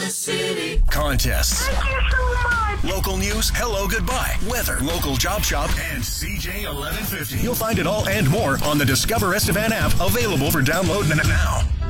the city. Contests. Thank you so much. Local news, hello, goodbye, weather, local job shop, and CJ 1150. You'll find it all and more on the Discover Estevan app, available for download now.